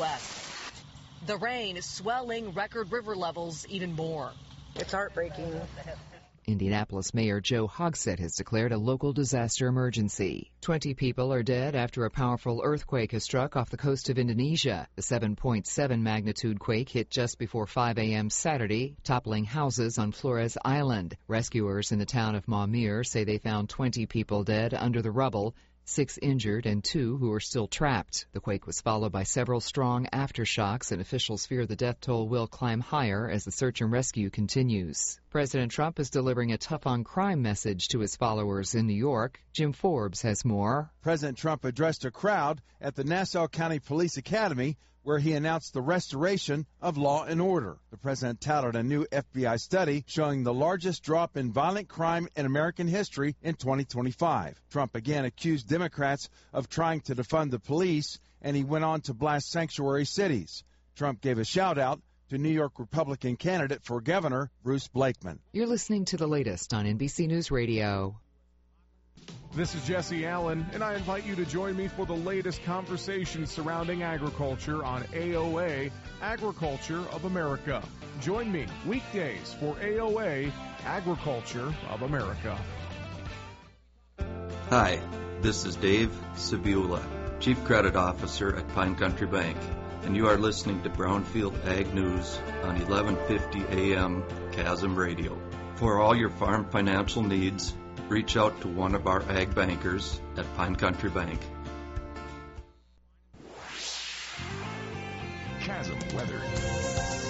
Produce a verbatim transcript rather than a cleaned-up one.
southwest. The rain is swelling record river levels even more. It's heartbreaking. Indianapolis Mayor Joe Hogsett has declared a local disaster emergency. Twenty people are dead after a powerful earthquake has struck off the coast of Indonesia. The seven point seven magnitude quake hit just before five a.m. Saturday, toppling houses on Flores Island. Rescuers in the town of Maumere say they found twenty people dead under the rubble, six injured and two who are still trapped. The quake was followed by several strong aftershocks, and officials fear the death toll will climb higher as the search and rescue continues. President Trump is delivering a tough-on-crime message to his followers in New York. Jim Forbes has more. President Trump addressed a crowd at the Nassau County Police Academy where he announced the restoration of law and order. The president touted a new F B I study showing the largest drop in violent crime in American history in twenty twenty-five. Trump again accused Democrats of trying to defund the police, and he went on to blast sanctuary cities. Trump gave a shout-out to New York Republican candidate for governor Bruce Blakeman. You're listening to the latest on N B C News Radio. This is Jesse Allen, and I invite you to join me for the latest conversations surrounding agriculture on A O A, Agriculture of America. Join me weekdays for A O A, Agriculture of America. Hi, this is Dave Sabula, Chief Credit Officer at Pine Country Bank, and you are listening to Brownfield Ag News on eleven fifty A M Chasm Radio. For all your farm financial needs, reach out to one of our ag bankers at Pine Country Bank. Chasm weather.